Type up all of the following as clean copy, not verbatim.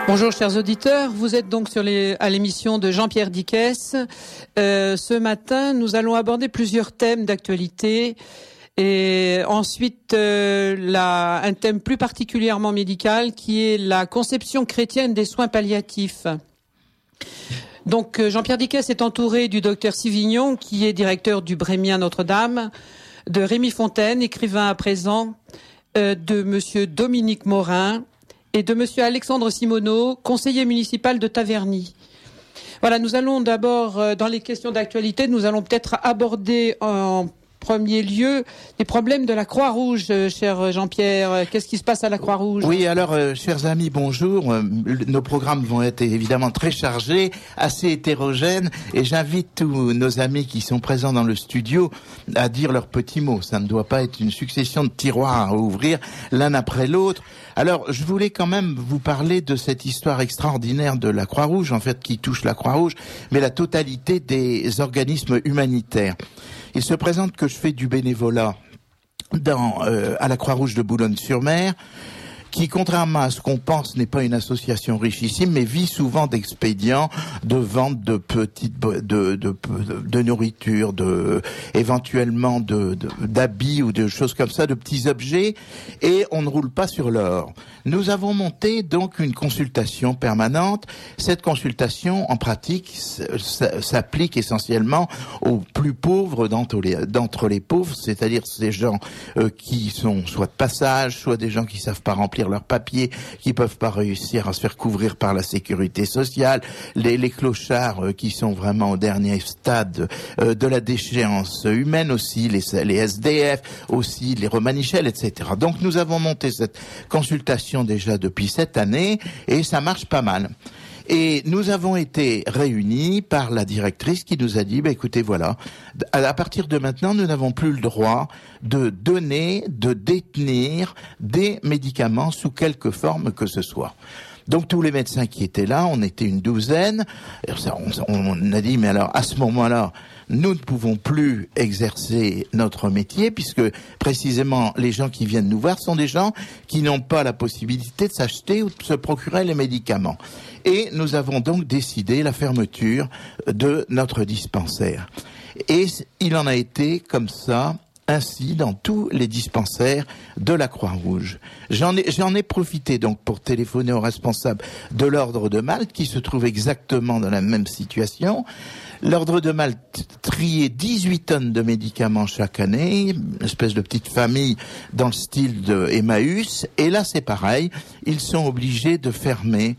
Bonjour chers auditeurs, vous êtes donc à l'émission de Jean-Pierre Dickès. Ce matin, nous allons aborder plusieurs thèmes d'actualité et ensuite un thème plus particulièrement médical qui est la conception chrétienne des soins palliatifs. Donc Jean-Pierre Dickès est entouré du docteur Sivignon qui est directeur du Brémien Notre-Dame, de Rémi Fontaine, écrivain à présent, de monsieur Dominique Morin, et de monsieur Alexandre Simoneau, conseiller municipal de Taverny. Voilà, nous allons d'abord, dans les questions d'actualité, nous allons peut-être aborder en premier lieu les problèmes de la Croix-Rouge, cher Jean-Pierre. Qu'est-ce qui se passe à la Croix-Rouge ? Oui, alors, chers amis, bonjour. Nos programmes vont être évidemment très chargés, assez hétérogènes, et j'invite tous nos amis qui sont présents dans le studio à dire leurs petits mots. Ça ne doit pas être une succession de tiroirs à ouvrir l'un après l'autre. Alors, je voulais quand même vous parler de cette histoire extraordinaire de la Croix-Rouge, en fait, qui touche la Croix-Rouge, mais la totalité des organismes humanitaires. Il se présente que je fais du bénévolat à la Croix-Rouge de Boulogne-sur-Mer, qui, contrairement à ce qu'on pense, n'est pas une association richissime, mais vit souvent d'expédients, de vente de petites, de nourriture, éventuellement d'habits ou de choses comme ça, de petits objets, et on ne roule pas sur l'or. Nous avons monté donc une consultation permanente. Cette consultation, en pratique, s'applique essentiellement aux plus pauvres d'entre les pauvres, c'est-à-dire ces gens qui sont soit de passage, soit des gens qui savent pas remplir leurs papiers, qui peuvent pas réussir à se faire couvrir par la sécurité sociale, les clochards qui sont vraiment au dernier stade de la déchéance humaine aussi, les SDF, aussi les romanichels, etc. Donc nous avons monté cette consultation déjà depuis cette année et ça marche pas mal. Et nous avons été réunis par la directrice qui nous a dit, écoutez, voilà, à partir de maintenant, nous n'avons plus le droit de donner, de détenir des médicaments sous quelque forme que ce soit. Donc tous les médecins qui étaient là, on était une douzaine, on a dit, mais alors à ce moment-là, nous ne pouvons plus exercer notre métier puisque précisément les gens qui viennent nous voir sont des gens qui n'ont pas la possibilité de s'acheter ou de se procurer les médicaments. Et nous avons donc décidé la fermeture de notre dispensaire. Et il en a été comme ça, ainsi dans tous les dispensaires de la Croix-Rouge. J'en ai profité donc pour téléphoner aux responsables de l'Ordre de Malte qui se trouve exactement dans la même situation. L'Ordre de Malte triait 18 tonnes de médicaments chaque année, une espèce de petite famille dans le style de Emmaüs. Et là, c'est pareil, ils sont obligés de fermer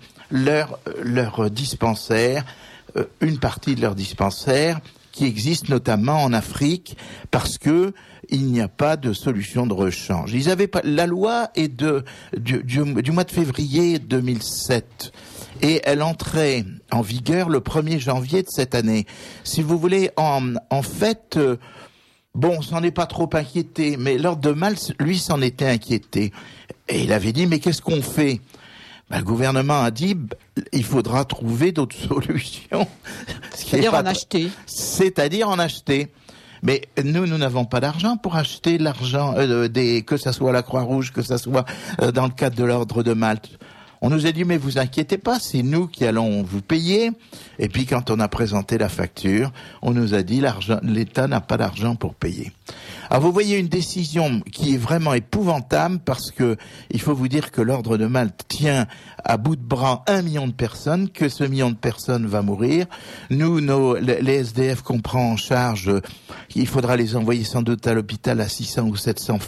leur dispensaire, une partie de leur dispensaire, qui existe notamment en Afrique, parce que il n'y a pas de solution de rechange. Ils avaient pas, la loi est du mois de février 2007. Et elle entrait en vigueur le 1er janvier de cette année. Si vous voulez, en fait, on s'en est pas trop inquiété, mais l'Ordre de Malte, lui, s'en était inquiété. Et il avait dit, mais qu'est-ce qu'on fait ? Le gouvernement a dit, il faudra trouver d'autres solutions. C'est-à-dire en acheter. C'est-à-dire en acheter. Mais nous n'avons pas d'argent pour acheter l'argent que ça soit la Croix-Rouge, que ça soit dans le cadre de l'Ordre de Malte. On nous a dit, mais vous inquiétez pas, c'est nous qui allons vous payer. Et puis quand on a présenté la facture, on nous a dit, l'État n'a pas d'argent pour payer. Alors vous voyez une décision qui est vraiment épouvantable parce que il faut vous dire que l'Ordre de Malte tient à bout de bras 1 million de personnes, que ce million de personnes va mourir. Nous, les SDF qu'on prend en charge, il faudra les envoyer sans doute à l'hôpital à 600 ou 700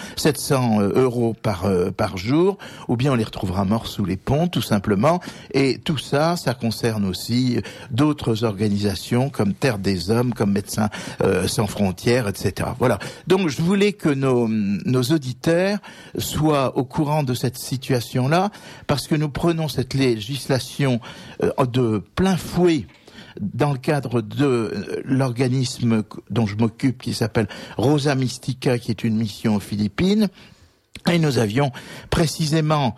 euros par jour, ou bien on les retrouvera morts sous les ponts, tout simplement. Et tout ça, ça concerne aussi d'autres organisations comme Terre des Hommes, comme Médecins sans frontières, etc. Voilà. Donc je voulais que nos auditeurs soient au courant de cette situation-là, parce que nous prenons cette législation de plein fouet dans le cadre de l'organisme dont je m'occupe, qui s'appelle Rosa Mystica, qui est une mission aux Philippines. Et nous avions précisément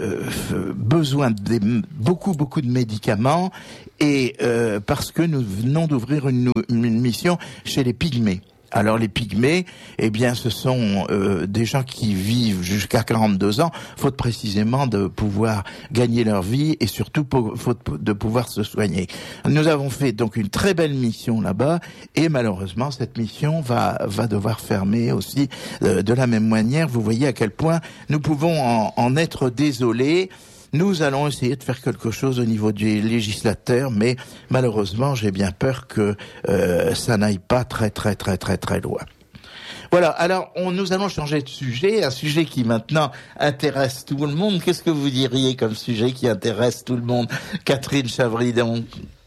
besoin de beaucoup de médicaments, et parce que nous venons d'ouvrir une mission chez les Pygmées. Alors les pygmées, eh bien, ce sont des gens qui vivent jusqu'à 42 ans, faute précisément de pouvoir gagner leur vie et surtout faute de pouvoir se soigner. Nous avons fait donc une très belle mission là-bas et malheureusement cette mission va devoir fermer aussi de la même manière. Vous voyez à quel point nous pouvons en être désolés. Nous allons essayer de faire quelque chose au niveau du législateur, mais malheureusement, j'ai bien peur que ça n'aille pas très loin. Voilà, alors nous allons changer de sujet, un sujet qui maintenant intéresse tout le monde. Qu'est-ce que vous diriez comme sujet qui intéresse tout le monde, Catherine Chavridon?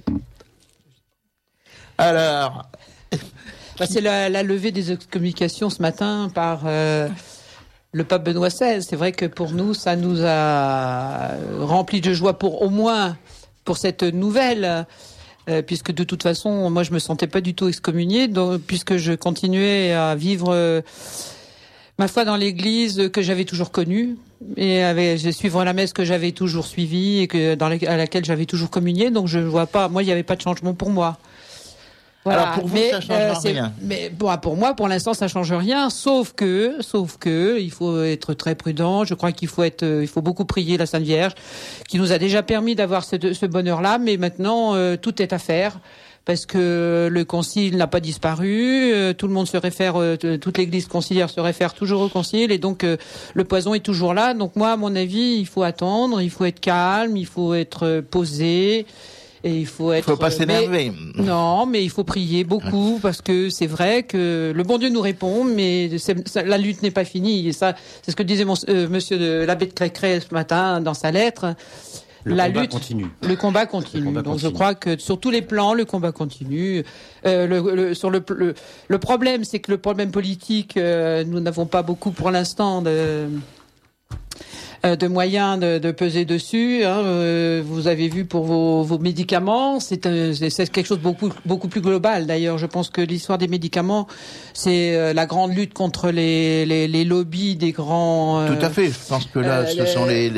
Alors... c'est la levée des excommunications ce matin par... le pape Benoît XVI. C'est vrai que pour nous, ça nous a rempli de joie au moins pour cette nouvelle, puisque de toute façon, moi, je me sentais pas du tout excommuniée, puisque je continuais à vivre ma foi dans l'Église que j'avais toujours connue et je suivre la messe que j'avais toujours suivie et à laquelle j'avais toujours communié. Donc je ne vois pas. Moi, il n'y avait pas de changement pour moi. Voilà. Alors pour vous, ça change rien. Mais bon, pour moi, pour l'instant, ça change rien, sauf que il faut être très prudent. Je crois qu'il faut beaucoup prier la Sainte Vierge, qui nous a déjà permis d'avoir ce bonheur-là, mais maintenant tout est à faire. Parce que le concile n'a pas disparu, tout le monde se réfère, toute l'Église conciliaire se réfère toujours au concile, et donc le poison est toujours là. Donc moi, à mon avis, il faut attendre, il faut être calme, il faut être posé. Et il faut pas s'énerver. Non, mais il faut prier beaucoup parce que c'est vrai que le bon Dieu nous répond, mais la lutte n'est pas finie. Et ça, c'est ce que disait monsieur l'abbé de Crécret ce matin dans sa lettre. Le combat continue. Donc je crois que sur tous les plans, le combat continue. Le problème, c'est que le problème politique, nous n'avons pas beaucoup pour l'instant de moyens de peser dessus. Vous avez vu pour vos médicaments, c'est quelque chose de beaucoup plus global. D'ailleurs, je pense que l'histoire des médicaments, c'est la grande lutte contre les lobbies des grands. Tout à fait. Je pense que là, ce sont les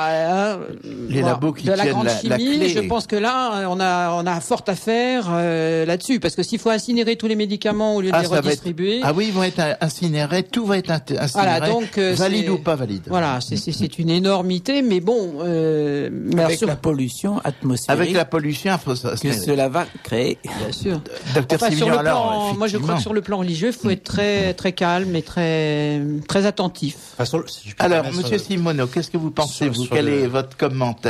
labos qui tiennent la clé. Je pense que là, on a fort à faire là-dessus, parce que s'il faut incinérer tous les médicaments au lieu de les redistribuer. Oui, ils vont être incinérés. Tout va être incinéré. Voilà, donc valide ou pas valide. Voilà, c'est une énormité, mais bon... la pollution atmosphérique... que cela va créer. Bien sûr. Docteur Sémignon, moi je crois que sur le plan religieux, il faut être très, très calme et très, très attentif. Alors, monsieur Simoneau, qu'est-ce que vous pensez, quel est votre commentaire ?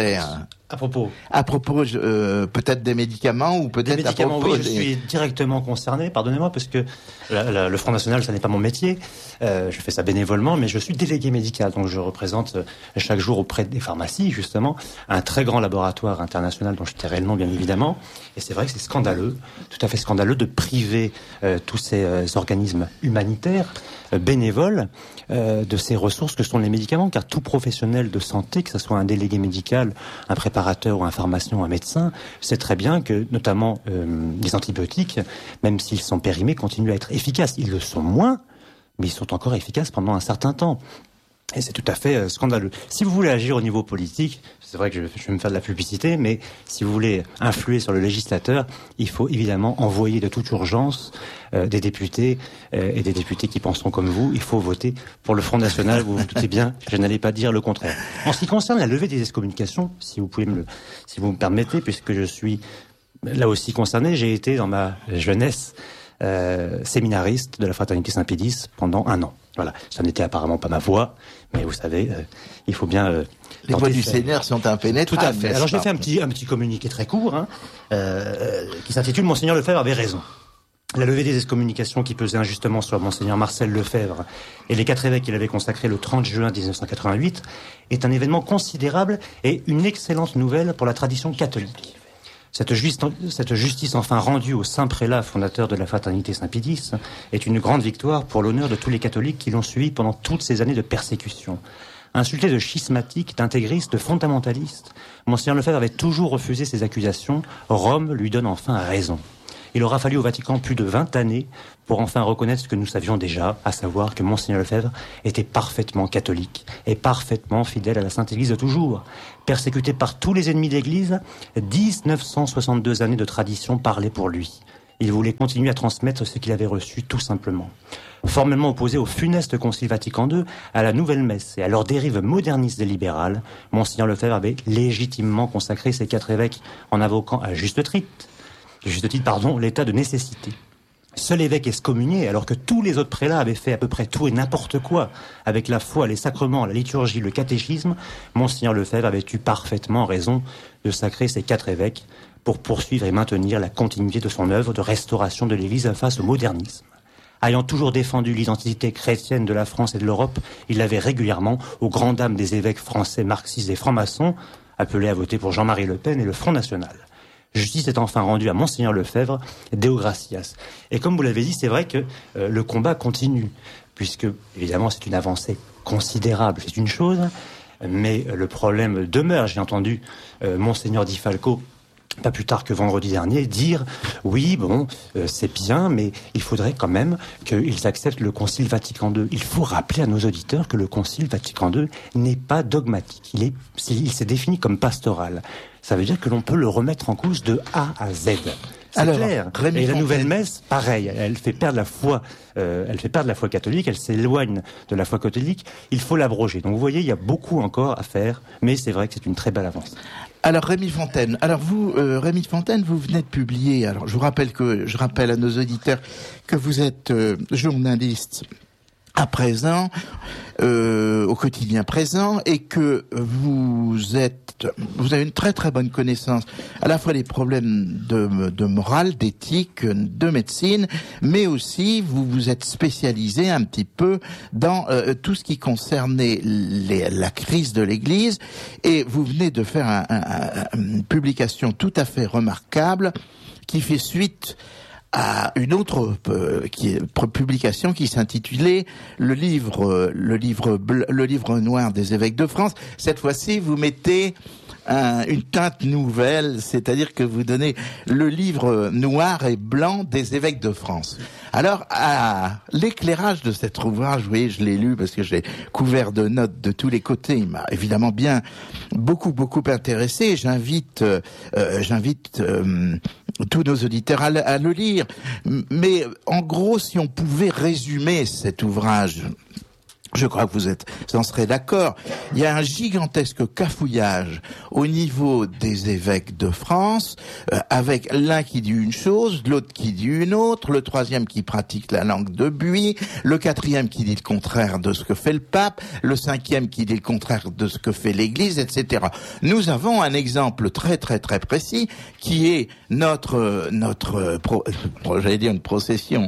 À propos peut-être des médicaments ou peut-être des médicaments, oui, je suis directement concerné, pardonnez-moi, parce que le Front National, ça n'est pas mon métier, je fais ça bénévolement, mais je suis délégué médical, donc je représente chaque jour auprès des pharmacies, justement, un très grand laboratoire international dont je tairai le nom, bien évidemment, et c'est vrai que c'est scandaleux, tout à fait scandaleux, de priver tous ces organismes humanitaires, bénévoles, de ces ressources que sont les médicaments, car tout professionnel de santé, que ce soit un délégué médical, un préparateur ou un pharmacien ou un médecin, sait très bien que, notamment, les antibiotiques, même s'ils sont périmés, continuent à être efficaces. Ils le sont moins, mais ils sont encore efficaces pendant un certain temps. Et c'est tout à fait scandaleux. Si vous voulez agir au niveau politique, c'est vrai que je vais me faire de la publicité, mais si vous voulez influer sur le législateur, il faut évidemment envoyer de toute urgence des députés et des députés qui penseront comme vous. Il faut voter pour le Front National. Vous vous doutez bien, je n'allais pas dire le contraire. En ce qui concerne la levée des excommunications, si vous me permettez, puisque je suis là aussi concerné, j'ai été dans ma jeunesse séminariste de la Fraternité Saint-Pédis pendant 1 an. Voilà, ça n'était apparemment pas ma voix, mais vous savez, il faut bien... les voix du Seigneur sont impénétrables. Tout à fait. Alors j'ai fait un petit communiqué très court, qui s'intitule « Monseigneur Lefebvre avait raison ». La levée des excommunications qui pesait injustement sur Monseigneur Marcel Lefebvre et les 4 évêques qu'il avait consacrés le 30 juin 1988 est un événement considérable et une excellente nouvelle pour la tradition catholique. Cette justice enfin rendue au saint prélat fondateur de la Fraternité Saint-Pédis est une grande victoire pour l'honneur de tous les catholiques qui l'ont suivi pendant toutes ces années de persécution. Insulté de schismatique, d'intégriste, de fondamentaliste, Monseigneur Lefebvre avait toujours refusé ces accusations. Rome lui donne enfin raison. Il aura fallu au Vatican plus de 20 années pour enfin reconnaître ce que nous savions déjà, à savoir que Monseigneur Lefebvre était parfaitement catholique et parfaitement fidèle à la Sainte Église de toujours. Persécuté par tous les ennemis d'Église, 1962 années de tradition parlaient pour lui. Il voulait continuer à transmettre ce qu'il avait reçu, tout simplement. Formellement opposé au funeste Concile Vatican II, à la nouvelle messe et à leur dérive moderniste et libérale, Monseigneur Lefebvre avait légitimement consacré ses 4 évêques en invoquant à juste titre, l'état de nécessité. Seul évêque excommunié, alors que tous les autres prélats avaient fait à peu près tout et n'importe quoi avec la foi, les sacrements, la liturgie, le catéchisme, Monseigneur Lefebvre avait eu parfaitement raison de sacrer ses 4 évêques pour poursuivre et maintenir la continuité de son œuvre de restauration de l'Église face au modernisme. Ayant toujours défendu l'identité chrétienne de la France et de l'Europe, il avait régulièrement, aux grandes dames des évêques français marxistes et francs-maçons, appelé à voter pour Jean-Marie Le Pen et le Front National. Justice est enfin rendue à Monseigneur Lefebvre, Deo gratias. Et comme vous l'avez dit, c'est vrai que le combat continue, puisque, évidemment, c'est une avancée considérable, c'est une chose, mais le problème demeure. J'ai entendu Monseigneur Di Falco, pas plus tard que vendredi dernier, dire « Oui, bon, c'est bien, mais il faudrait quand même qu'ils acceptent le Concile Vatican II. » Il faut rappeler à nos auditeurs que le Concile Vatican II n'est pas dogmatique. Il s'est défini comme pastoral. Ça veut dire que l'on peut le remettre en cause de A à Z. C'est clair. Et la nouvelle messe, pareil, elle fait perdre la foi. Elle fait perdre la foi catholique. Elle s'éloigne de la foi catholique. Il faut l'abroger. Donc vous voyez, il y a beaucoup encore à faire, mais c'est vrai que c'est une très belle avance. Alors Rémi Fontaine, Rémi Fontaine, vous venez de publier. Alors je rappelle à nos auditeurs que vous êtes journaliste à présent, au quotidien présent, et que vous avez une très très bonne connaissance à la fois des problèmes de morale, d'éthique, de médecine, mais aussi vous vous êtes spécialisé un petit peu dans tout ce qui concernait la crise de l'Église, et vous venez de faire une publication tout à fait remarquable qui fait suite à une autre publication qui s'intitulait le livre noir des évêques de France. Cette fois-ci, vous mettez une teinte nouvelle, c'est-à-dire que vous donnez le livre noir et blanc des évêques de France. Alors, à l'éclairage de cet ouvrage, vous voyez, je l'ai lu parce que j'ai couvert de notes de tous les côtés. Il m'a évidemment beaucoup intéressé. J'invite tous nos auditeurs à le lire. Mais en gros, si on pouvait résumer cet ouvrage, je crois que vous en serez d'accord. Il y a un gigantesque cafouillage au niveau des évêques de France, avec l'un qui dit une chose, l'autre qui dit une autre, le troisième qui pratique la langue de Buis, le quatrième qui dit le contraire de ce que fait le pape, le cinquième qui dit le contraire de ce que fait l'Église, etc. Nous avons un exemple très très très précis qui est j'allais dire une procession,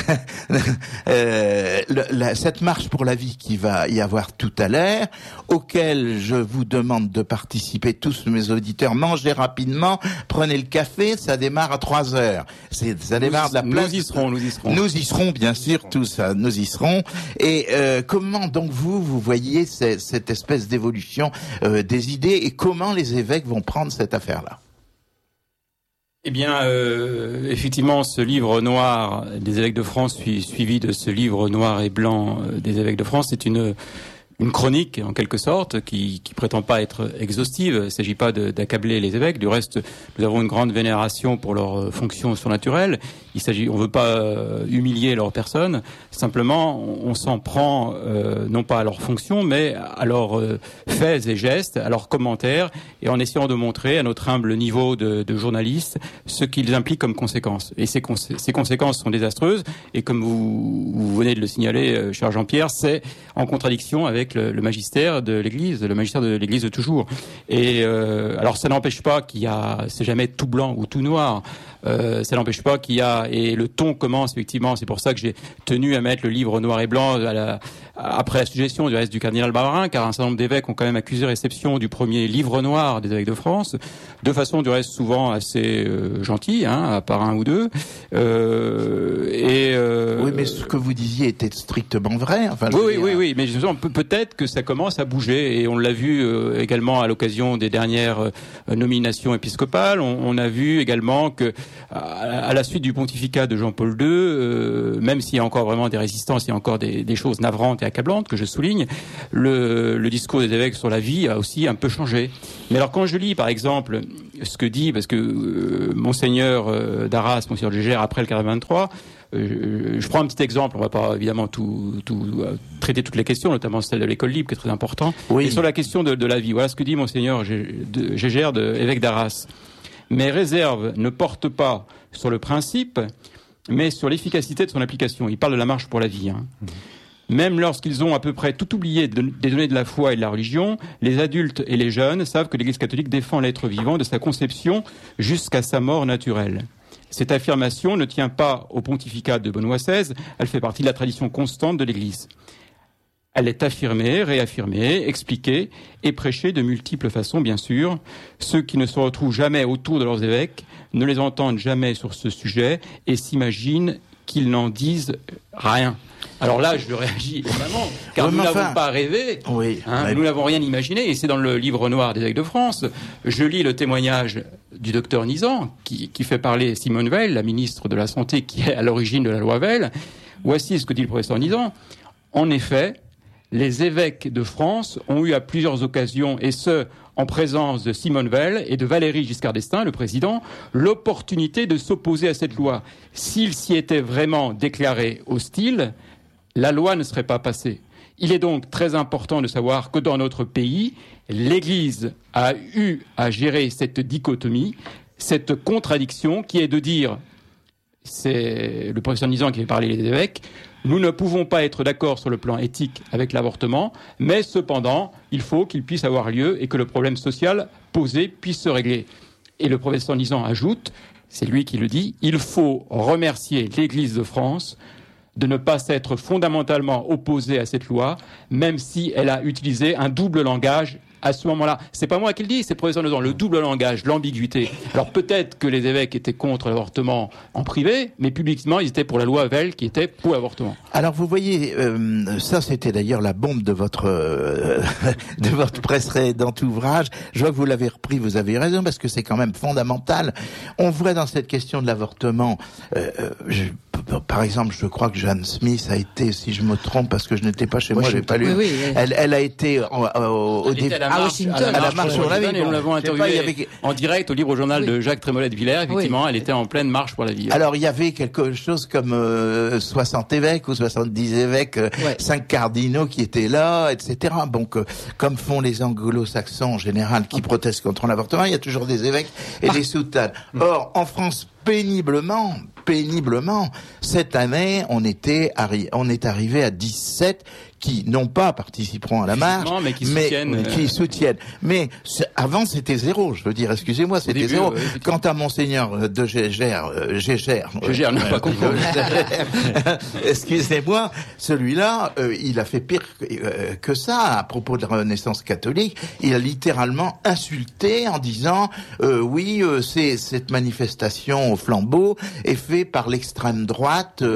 cette marche pour la vie qui va y avoir tout à l'heure, auquel je vous demande de participer tous mes auditeurs. Mangez rapidement, prenez le café, ça démarre à 3h. Ça démarre de la place. Nous y serons. Nous y serons, bien sûr, tout ça, nous y serons. Et comment donc vous voyez cette espèce d'évolution des idées, et comment les évêques vont prendre cette affaire-là? Eh bien, effectivement, ce livre noir des évêques de France, suivi de ce livre noir et blanc des évêques de France, c'est une chronique, en quelque sorte, qui prétend pas être exhaustive. Il ne s'agit pas d'accabler les évêques. Du reste, nous avons une grande vénération pour leurs fonctions surnaturelles. On veut pas humilier leur personne. Simplement, on s'en prend, non pas à leurs fonctions, mais à leurs faits et gestes, à leurs commentaires, et en essayant de montrer, à notre humble niveau de journaliste, ce qu'ils impliquent comme conséquences. Et ces conséquences sont désastreuses. Et comme vous venez de le signaler, cher Jean-Pierre, c'est en contradiction avec le magistère de l'Église de toujours. Et alors ça n'empêche pas c'est jamais tout blanc ou tout noir. Ça n'empêche pas et le ton commence effectivement. C'est pour ça que j'ai tenu à mettre le livre noir et blanc après la suggestion du reste du cardinal Barbarin, car un certain nombre d'évêques ont quand même accusé réception du premier livre noir des évêques de France, de façon du reste souvent assez gentille, à part un ou deux. Oui, mais ce que vous disiez était strictement vrai. Enfin, oui, mais peut-être que ça commence à bouger, et on l'a vu également à l'occasion des dernières nominations épiscopales. On a vu également que à la suite du pontificat de Jean-Paul II, même s'il y a encore vraiment des résistances, il y a encore des choses navrantes et accablantes que je souligne, le discours des évêques sur la vie a aussi un peu changé. Mais alors quand je lis par exemple ce que dit, parce que Monseigneur d'Arras, Monseigneur de Gégère, après le 43, je prends un petit exemple, on va pas évidemment tout traiter toutes les questions, notamment celle de l'école libre qui est très important. Oui. Et sur la question de la vie, voilà ce que dit Monseigneur Gégère, évêque d'Arras. Mes réserves ne portent pas sur le principe, mais sur l'efficacité de son application. Il parle de la marche pour la vie. Même lorsqu'ils ont à peu près tout oublié des données de la foi et de la religion, les adultes et les jeunes savent que l'Église catholique défend l'être vivant de sa conception jusqu'à sa mort naturelle. Cette affirmation ne tient pas au pontificat de Benoît XVI, elle fait partie de la tradition constante de l'Église. Elle est affirmée, réaffirmée, expliquée et prêchée de multiples façons, bien sûr. Ceux qui ne se retrouvent jamais autour de leurs évêques ne les entendent jamais sur ce sujet et s'imaginent qu'ils n'en disent rien. Alors là, je réagis vraiment, car nous n'avons pas rêvé, nous n'avons rien imaginé, et c'est dans le livre noir des évêques de France. Je lis le témoignage du docteur Nizan, qui fait parler Simone Veil, la ministre de la Santé, qui est à l'origine de la loi Veil. Voici ce que dit le professeur Nizan. En effet, les évêques de France ont eu à plusieurs occasions, et ce, en présence de Simone Veil et de Valéry Giscard d'Estaing, le président, l'opportunité de s'opposer à cette loi. S'ils s'y étaient vraiment déclarés hostiles, la loi ne serait pas passée. Il est donc très important de savoir que dans notre pays, l'Église a eu à gérer cette dichotomie, cette contradiction qui est de dire, c'est le professeur Nizan qui fait parler les évêques, nous ne pouvons pas être d'accord sur le plan éthique avec l'avortement, mais cependant, il faut qu'il puisse avoir lieu et que le problème social posé puisse se régler. Et le professeur Nizan ajoute, c'est lui qui le dit, il faut remercier l'Église de France de ne pas s'être fondamentalement opposée à cette loi, même si elle a utilisé un double langage à ce moment-là. C'est pas moi qui le dis, c'est le professeur Nizan, le double langage, l'ambiguïté. Alors peut-être que les évêques étaient contre l'avortement en privé, mais publiquement, ils étaient pour la loi Veil qui était pour l'avortement. Alors vous voyez, ça c'était d'ailleurs la bombe de votre précédent ouvrage. Je vois que vous l'avez repris, vous avez raison, parce que c'est quand même fondamental. On voit dans cette question de l'avortement, par exemple, je crois que Jeanne Smith a été, si je me trompe, parce que je n'étais pas chez moi, j'ai pas lu. Oui. Elle a été au début à la marche pour la vie. Et nous l'avons interviewée en direct au libre journal de Jacques Trémollet de Villers. Effectivement, elle était en pleine marche pour la vie. Alors, il y avait quelque chose comme 60 évêques ou 70 évêques, 5 cardinaux qui étaient là, etc. Donc, comme font les anglo-saxons en général qui protestent contre l'avortement, il y a toujours des évêques et des soutanes. Or, en France, péniblement, cette année, on est arrivé à 17 qui, non pas participeront à la marche, mais qui soutiennent. Mais avant, c'était 0, je veux dire, excusez-moi, c'était 0. Quant à Monseigneur de Gégère, non, pas compris. Excusez-moi, celui-là, il a fait pire que ça à propos de la Renaissance catholique. Il a littéralement insulté en disant, c'est cette manifestation au flambeau est faite par l'extrême droite,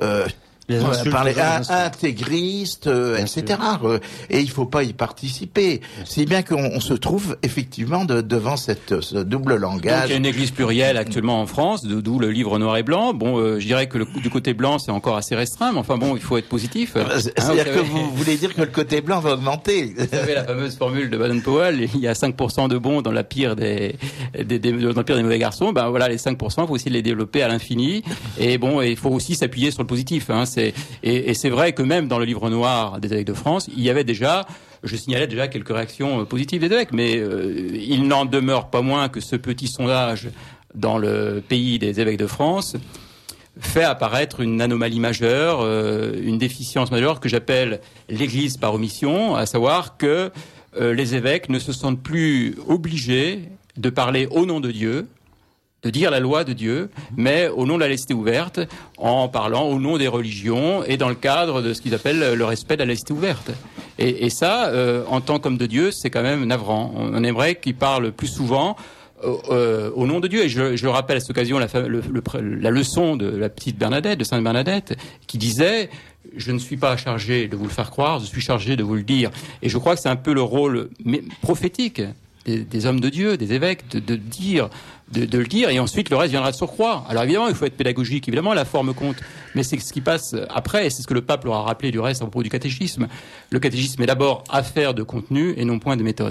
par les intégristes, etc. Et il faut pas y participer. Si bien qu'on se trouve effectivement devant ce double langage. Donc, il y a une église plurielle actuellement en France, d'où le livre noir et blanc. Bon, je dirais que du côté blanc, c'est encore assez restreint, mais enfin bon, il faut être positif. C'est-à-dire que vous voulez dire que le côté blanc va augmenter. Vous savez la fameuse formule de Baden-Powell, il y a 5% de bons dans la pire des mauvais garçons. Ben voilà, les 5%, il faut aussi les développer à l'infini. Et bon, il faut aussi s'appuyer sur le positif, Et c'est vrai que même dans le livre noir des évêques de France, je signalais déjà quelques réactions positives des évêques, mais il n'en demeure pas moins que ce petit sondage dans le pays des évêques de France fait apparaître une anomalie majeure, une déficience majeure que j'appelle l'Église par omission, à savoir que les évêques ne se sentent plus obligés de parler au nom de Dieu, de dire la loi de Dieu, mais au nom de la laïcité ouverte, en parlant au nom des religions et dans le cadre de ce qu'ils appellent le respect de la laïcité ouverte. Et ça, en tant qu'homme de Dieu, c'est quand même navrant. On aimerait qu'ils parlent plus souvent au nom de Dieu. Et je rappelle à cette occasion la leçon de la petite Bernadette, de Sainte Bernadette, qui disait « Je ne suis pas chargé de vous le faire croire, je suis chargé de vous le dire ». Et je crois que c'est un peu le rôle prophétique des hommes de Dieu, des évêques, de le dire, et ensuite le reste viendra de surcroît. Alors évidemment, il faut être pédagogique, évidemment la forme compte, mais c'est ce qui passe après, et c'est ce que le pape leur a rappelé du reste à propos du catéchisme. Le catéchisme est d'abord affaire de contenu et non point de méthode.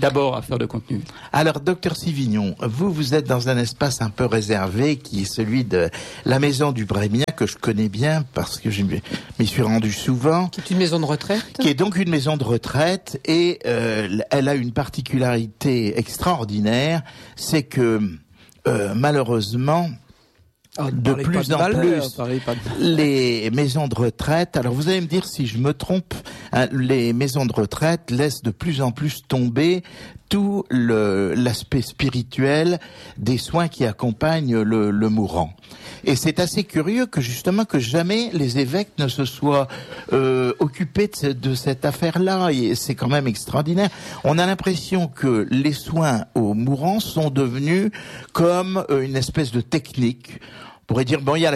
d'abord à faire de contenu. Alors, docteur Sivignon, vous êtes dans un espace un peu réservé qui est celui de la maison du Brémien, que je connais bien parce que je m'y suis rendu souvent. Qui est une maison de retraite. Qui est donc une maison de retraite et elle a une particularité extraordinaire, c'est que malheureusement, de plus en plus, les maisons de retraite, alors vous allez me dire si je me trompe, hein, les maisons de retraite laissent de plus en plus tomber tout l'aspect spirituel des soins qui accompagnent le mourant. Et c'est assez curieux que justement que jamais les évêques ne se soient occupés de cette affaire-là. Et c'est quand même extraordinaire. On a l'impression que les soins aux mourants sont devenus comme une espèce de technique. On pourrait dire, bon, il y a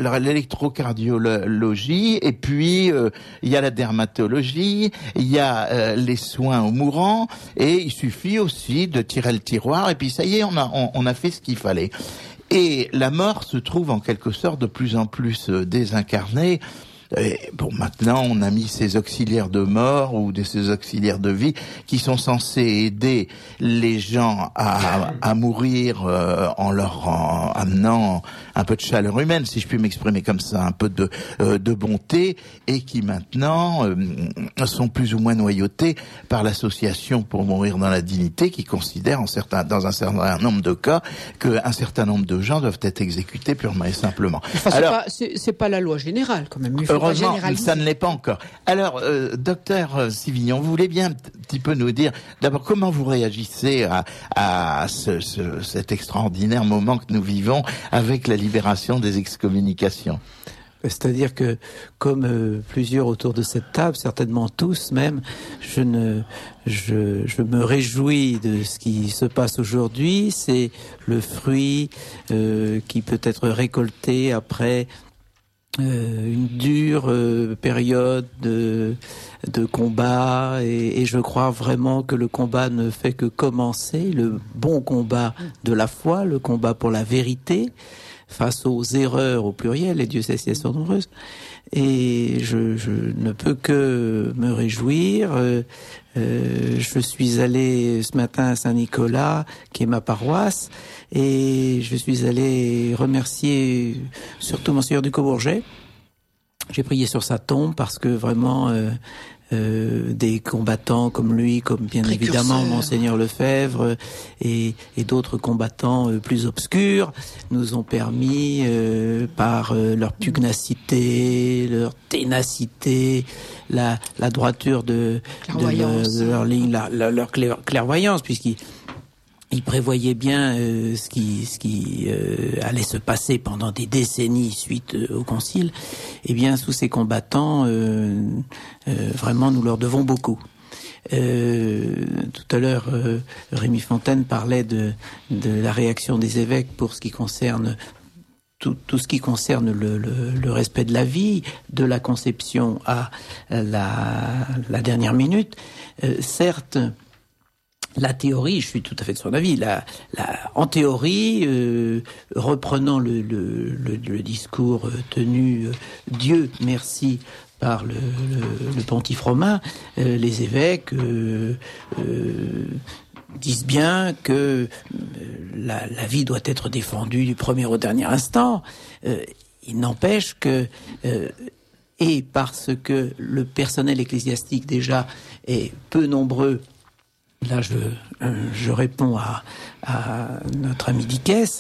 l'électrocardiologie, et puis il y a la dermatologie, il y a les soins aux mourants, et il suffit aussi de tirer le tiroir, et puis ça y est, on a fait ce qu'il fallait. Et la mort se trouve en quelque sorte de plus en plus désincarnée. Et bon, maintenant, on a mis ces auxiliaires de mort ou ces auxiliaires de vie qui sont censés aider les gens à mourir en leur amenant un peu de chaleur humaine, si je puis m'exprimer comme ça, un peu de bonté, et qui maintenant sont plus ou moins noyautés par l'association pour mourir dans la dignité, qui considère dans un certain nombre de cas qu'un certain nombre de gens doivent être exécutés purement et simplement. Enfin, alors, c'est pas la loi générale quand même. Heureusement, ça ne l'est pas encore. Alors, docteur Sivignon, vous voulez bien un petit peu nous dire, d'abord, comment vous réagissez à cet extraordinaire moment que nous vivons avec la libération des excommunications? C'est-à-dire que, comme plusieurs autour de cette table, certainement tous même, je me réjouis de ce qui se passe aujourd'hui. C'est le fruit qui peut être récolté après une dure période de combat, et je crois vraiment que le combat ne fait que commencer, le bon combat de la foi, le combat pour la vérité face aux erreurs au pluriel, et Dieu sait si elles sont nombreuses. Et je ne peux que me réjouir. Je suis allé ce matin à Saint-Nicolas, qui est ma paroisse, et je suis allé remercier surtout Monseigneur Ducos-Bourget. J'ai prié sur sa tombe parce que vraiment des combattants comme lui, comme bien évidemment Monseigneur Lefebvre et d'autres combattants plus obscurs, nous ont permis par leur pugnacité, leur ténacité, la droiture de leur ligne, leur clairvoyance, puisqu'ils prévoyaient bien ce qui allait se passer pendant des décennies suite au concile. Eh bien, sous ces combattants, vraiment, nous leur devons beaucoup. Tout à l'heure, Rémi Fontaine parlait de la réaction des évêques pour ce qui concerne tout ce qui concerne le respect de la vie, de la conception à la dernière minute. Certes, la théorie, je suis tout à fait de son avis. En théorie, reprenant le discours tenu Dieu merci par le pontife romain, les évêques disent bien que la vie doit être défendue du premier au dernier instant. Il n'empêche que et parce que le personnel ecclésiastique déjà est peu nombreux. Là, je réponds à notre ami Dickès.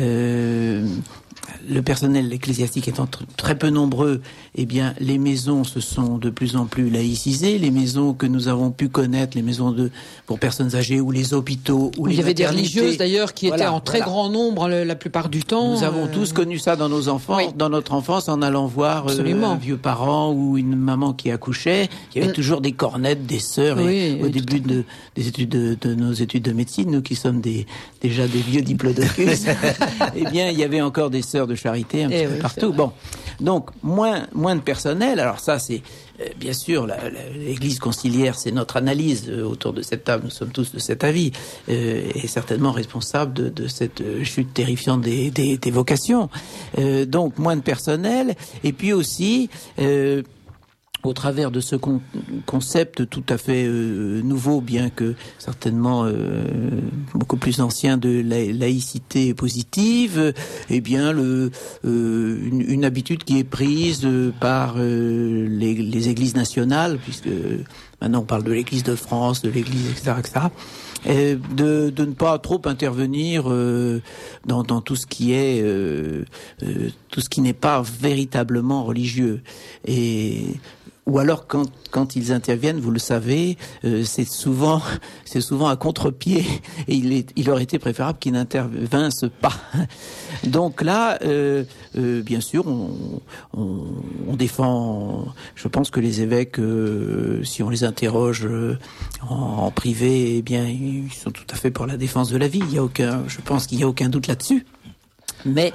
Le personnel ecclésiastique étant très peu nombreux, eh bien, les maisons se sont de plus en plus laïcisées. Les maisons que nous avons pu connaître, les maisons pour personnes âgées ou les hôpitaux ou les il y avait des religieuses d'ailleurs qui étaient en très grand nombre la plupart du temps. Nous avons tous connu ça dans nos enfants, dans notre enfance, en allant voir un vieux parent ou une maman qui accouchait. Il y avait toujours des cornettes, des sœurs. Et au début des études de nos études de médecine, nous qui sommes déjà des vieux diplodocus, eh bien, il y avait encore des sœurs de charité un petit peu partout. Bon, donc moins de personnel. Alors ça, c'est bien sûr l'Église conciliaire, c'est notre analyse autour de cette table. Nous sommes tous de cet avis et certainement responsables de cette chute terrifiante des vocations. Donc moins de personnel, et puis aussi au travers de ce concept tout à fait nouveau, bien que certainement beaucoup plus ancien, de laïcité positive, eh bien une habitude qui est prise par les églises nationales, puisque maintenant on parle de l'Église de France, de l'Église, etc., et de ne pas trop intervenir dans tout ce qui est tout ce qui n'est pas véritablement religieux. Ou alors quand ils interviennent, vous le savez, c'est souvent à contre-pied, et il aurait été préférable qu'ils n'intervinssent pas. Donc là, bien sûr, on défend. Je pense que les évêques, si on les interroge en privé, eh bien, ils sont tout à fait pour la défense de la vie. Je pense qu'il y a aucun doute là-dessus. Mais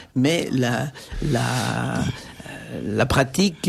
la pratique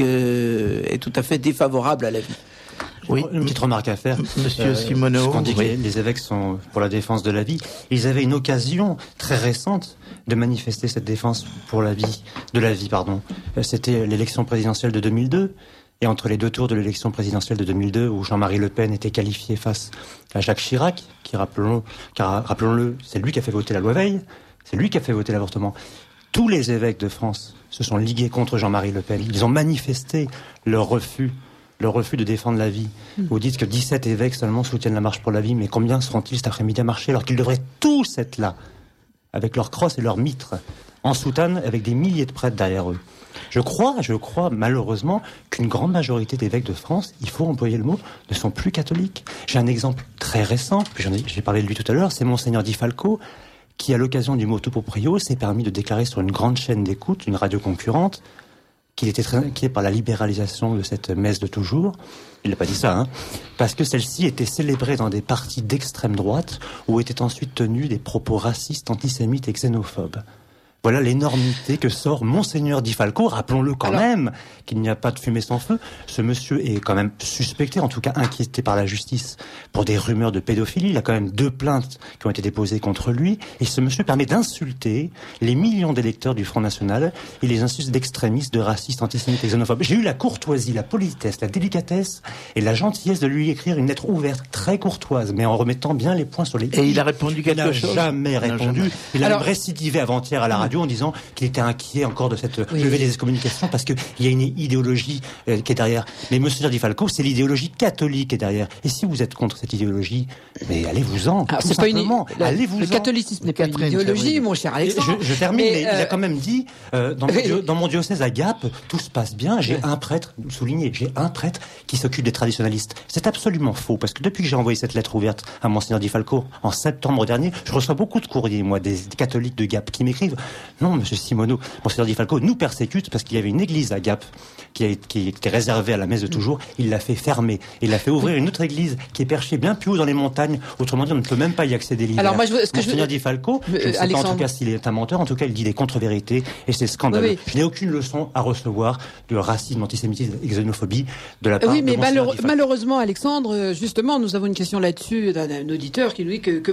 est tout à fait défavorable à la vie. Oui, une petite remarque à faire. Monsieur Simoneau. On dit que les évêques sont pour la défense de la vie. Ils avaient une occasion très récente de manifester cette défense pour la vie, de la vie, pardon. C'était l'élection présidentielle de 2002. Et entre les deux tours de l'élection présidentielle de 2002, où Jean-Marie Le Pen était qualifié face à Jacques Chirac, qui, rappelons-le, c'est lui qui a fait voter la loi Veil, c'est lui qui a fait voter l'avortement. Tous les évêques de France se sont ligués contre Jean-Marie Le Pen. Ils ont manifesté leur refus de défendre la vie. Vous dites que 17 évêques seulement soutiennent la marche pour la vie, mais combien seront-ils cet après-midi à marcher, alors qu'ils devraient tous être là, avec leurs crosses et leurs mitres, en soutane, avec des milliers de prêtres derrière eux. Je crois malheureusement qu'une grande majorité d'évêques de France, il faut employer le mot, ne sont plus catholiques. J'ai un exemple très récent, j'ai parlé de lui tout à l'heure, c'est Monseigneur Di Falco, qui, à l'occasion du motu proprio, s'est permis de déclarer sur une grande chaîne d'écoute, une radio concurrente, qu'il était très inquiet par la libéralisation de cette messe de toujours. Il n'a pas dit ça, parce que celle-ci était célébrée dans des partis d'extrême droite, où étaient ensuite tenus des propos racistes, antisémites et xénophobes. Voilà l'énormité que sort Monseigneur Di Falco. Rappelons-le quand même qu'il n'y a pas de fumée sans feu. Ce monsieur est quand même suspecté, en tout cas inquiété par la justice pour des rumeurs de pédophilie. Il a quand même 2 plaintes qui ont été déposées contre lui. Et ce monsieur permet d'insulter les millions d'électeurs du Front National et les insulte d'extrémistes, de racistes, antisémites et xénophobes. J'ai eu la courtoisie, la politesse, la délicatesse et la gentillesse de lui écrire une lettre ouverte, très courtoise, mais en remettant bien les points sur les i. Et il a répondu quelque chose ? Il n'a jamais répondu. Il a même récidivé avant-hier à la radio en disant qu'il était inquiet encore de cette levée des excommunications parce qu'il y a une idéologie qui est derrière. Mais Monsieur Di Falco, c'est l'idéologie catholique qui est derrière. Et si vous êtes contre cette idéologie, mais allez-vous-en. C'est pas allez-vous-en. Le catholicisme n'est pas une idéologie, mon cher Alexandre. Je termine, mais il a quand même dit dans mon diocèse à Gap, tout se passe bien. J'ai un prêtre, souligné, j'ai un prêtre qui s'occupe des traditionalistes. C'est absolument faux parce que depuis que j'ai envoyé cette lettre ouverte à Monseigneur Di Falco en septembre dernier, je reçois beaucoup de courriers, moi, des catholiques de Gap qui m'écrivent. Non, monsieur Simoneau, Monseigneur Di Falco nous persécute parce qu'il y avait une église à Gap qui était réservée à la messe de toujours. Il l'a fait fermer. Il a fait ouvrir une autre église qui est perchée bien plus haut dans les montagnes. Autrement dit, on ne peut même pas y accéder l'hiver. Alors moi, Monseigneur Di Falco, je ne sais pas en tout cas s'il est un menteur, en tout cas il dit des contre-vérités et c'est scandaleux. Oui. Je n'ai aucune leçon à recevoir de racisme, antisémitisme et xénophobie de la part de Monseigneur Di Falco. Malheureusement, Alexandre, justement, nous avons une question là-dessus d'un auditeur qui nous dit que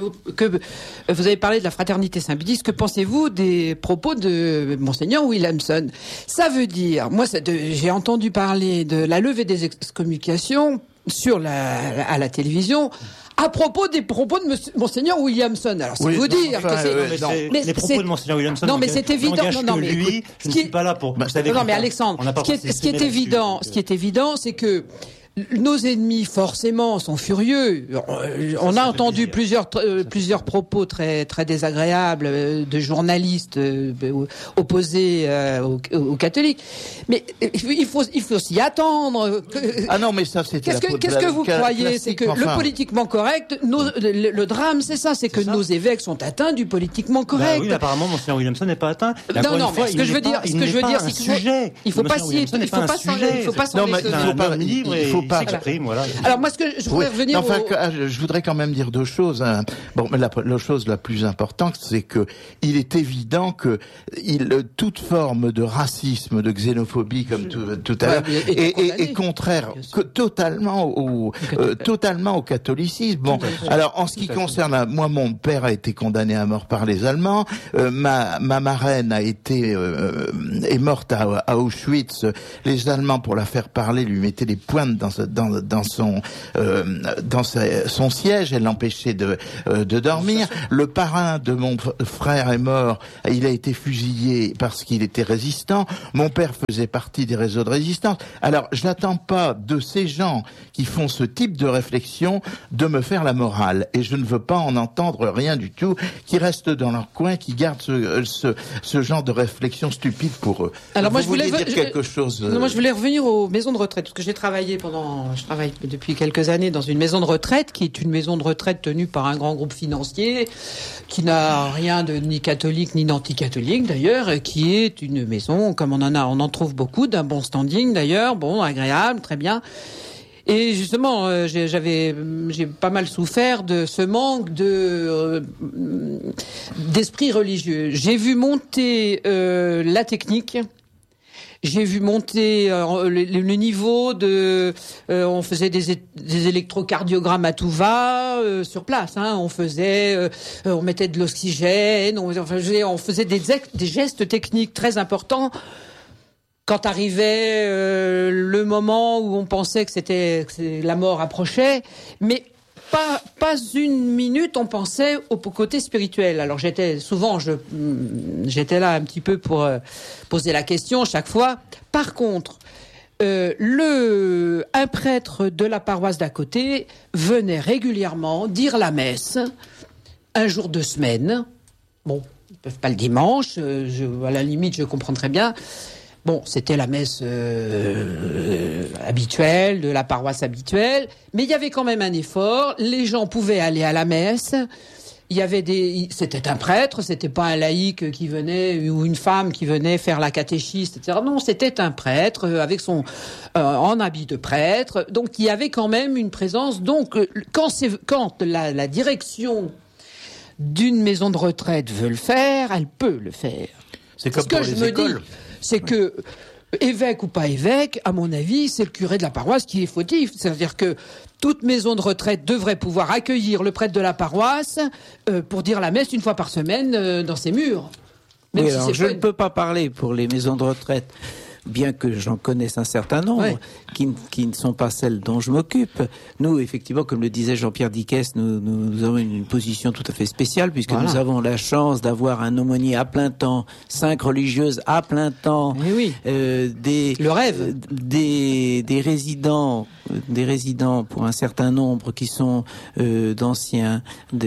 vous avez parlé de la fraternité Saint-Pédis. Que pensez-vous des propos de Monseigneur Williamson? Ça veut dire, moi, j'ai entendu parler de la levée des excommunications à la télévision. À propos des propos de Monseigneur Williamson. Alors, c'est vous dire que c'est... les propos de Monseigneur Williamson... Non, mais c'est évident... Non, mais lui, je ne suis pas là pour... Non, mais Alexandre, ce qui est évident, c'est que nos ennemis, forcément, sont furieux. On a entendu plusieurs propos très, très désagréables de journalistes opposés aux catholiques. Mais il faut s'y attendre. Ah non, mais ça, c'était Qu'est-ce que vous croyez? C'est que le politiquement correct, le drame, c'est ça, c'est que nos évêques sont atteints du politiquement correct. Oui, apparemment, Monseigneur Williamson n'est pas atteint. Non, mais ce que je veux dire, c'est qu'il faut pas s'en... Il faut pas s'en... Il faut pas. S'exprime, voilà. Alors moi, ce que je voudrais revenir je voudrais quand même dire deux choses. Bon, mais la chose la plus importante, c'est que il est évident que toute forme de racisme, de xénophobie, comme tout à l'heure, est contraire totalement au catholicisme. Bon, alors en ce qui concerne, moi, mon père a été condamné à mort par les Allemands. Ma marraine est morte à Auschwitz. Les Allemands, pour la faire parler, lui mettaient des pointes dans son siège. Elle l'empêchait de dormir. Le parrain de mon frère est mort. Il a été fusillé parce qu'il était résistant. Mon père faisait partie des réseaux de résistance. Alors, je n'attends pas de ces gens qui font ce type de réflexion de me faire la morale. Et je ne veux pas en entendre rien du tout, qui restent dans leur coin, qui gardent ce genre de réflexion stupide pour eux. Alors moi, je voulais dire quelque chose. Non, moi, je voulais revenir aux maisons de retraite, parce que je travaille depuis quelques années dans une maison de retraite, qui est une maison de retraite tenue par un grand groupe financier, qui n'a rien de ni catholique ni d'anticatholique d'ailleurs, qui est une maison, comme on en trouve beaucoup, d'un bon standing d'ailleurs, bon, agréable, très bien. Et justement, j'ai pas mal souffert de ce manque d'esprit religieux. J'ai vu monter la technique. J'ai vu monter le niveau de. On faisait des électrocardiogrammes à tout va sur place. On mettait de l'oxygène. On faisait des gestes techniques très importants. Quand arrivait le moment où on pensait que la mort approchait, mais pas une minute on pensait au côté spirituel. Alors j'étais là un petit peu pour poser la question chaque fois. Par contre, un prêtre de la paroisse d'à côté venait régulièrement dire la messe un jour de semaine. Bon, ils peuvent pas le dimanche. À la limite, je comprends très bien. Bon, c'était la messe habituelle, de la paroisse habituelle, mais il y avait quand même un effort. Les gens pouvaient aller à la messe. C'était un prêtre, c'était pas un laïc qui venait ou une femme qui venait faire la catéchiste, etc. Non, c'était un prêtre avec en habit de prêtre. Donc il y avait quand même une présence. Donc quand la direction d'une maison de retraite veut le faire, elle peut le faire. C'est comme pour les écoles. C'est que, évêque ou pas évêque, à mon avis, c'est le curé de la paroisse qui est fautif. C'est-à-dire que toute maison de retraite devrait pouvoir accueillir le prêtre de la paroisse pour dire la messe une fois par semaine dans ses murs. Oui, alors je ne peux pas parler pour les maisons de retraite, bien que j'en connaisse un certain nombre, qui ne sont pas celles dont je m'occupe. Nous, effectivement, comme le disait Jean-Pierre Dickès, nous avons une position tout à fait spéciale, puisque nous avons la chance d'avoir un aumônier à plein temps, 5 religieuses à plein temps, le rêve, des résidents pour un certain nombre qui sont d'anciens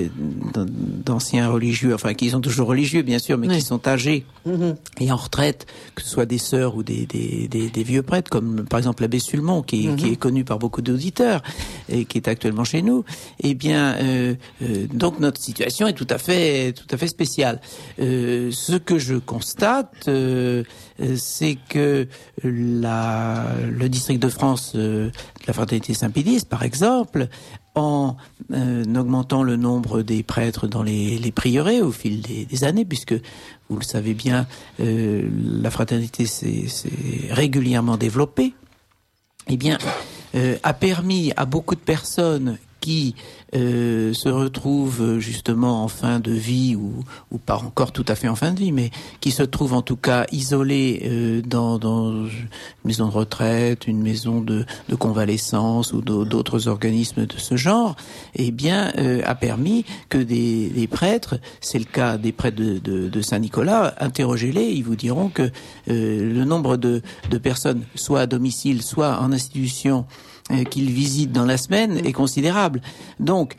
religieux, enfin qui sont toujours religieux bien sûr, mais qui sont âgés et en retraite, que ce soit des sœurs ou des vieux prêtres, comme par exemple l'abbé Sulmon, qui est connu par beaucoup d'auditeurs et qui est actuellement chez nous. Eh bien, donc notre situation est tout à fait spéciale. Ce que je constate, c'est que le district de France de la Fraternité Saint-Pédis, par exemple, en augmentant le nombre des prêtres dans les prieurés au fil des années, puisque vous le savez bien, la fraternité s'est régulièrement développée, eh bien, a permis à beaucoup de personnes qui se retrouvent justement en fin de vie ou pas encore tout à fait en fin de vie, mais qui se trouvent en tout cas isolés dans une maison de retraite, une maison de convalescence ou d'autres organismes de ce genre, eh bien a permis que des prêtres, c'est le cas des prêtres de Saint-Nicolas, interrogez-les, ils vous diront que le nombre de personnes, soit à domicile, soit en institution, qu'ils visitent dans la semaine est considérable. Donc,